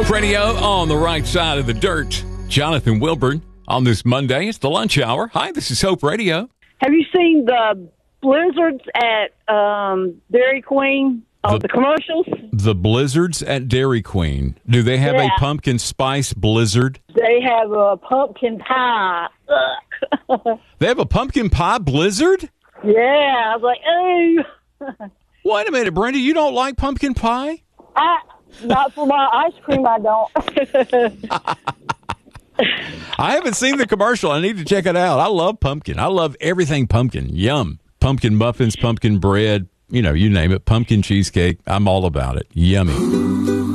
Hope Radio on the right side of the dirt. Jonathan Wilburn on this Monday. It's the lunch hour. Hi, this is Hope Radio. Have you seen the blizzards at Dairy Queen? The commercials? The blizzards at Dairy Queen. Do they have a pumpkin spice blizzard? They have a pumpkin pie. They have a pumpkin pie blizzard? Yeah. I was like, oh. Wait a minute, Brenda. You don't like pumpkin pie? Not for my ice cream, I don't. I haven't seen the commercial. I need to check it out. I love pumpkin. I love everything pumpkin. Yum. Pumpkin muffins, pumpkin bread, you name it. Pumpkin cheesecake. I'm all about it. Yummy.